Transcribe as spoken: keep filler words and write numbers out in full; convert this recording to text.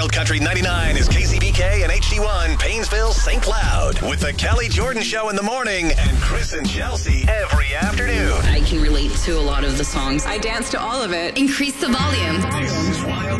Wild Country ninety-nine is K C B K and H D one, Painesville, Saint Cloud. With the Kelly Jordan Show in the morning and Chris and Chelsea every afternoon. I can relate to a lot of the songs. I dance to all of it. Increase the volume. This is Wild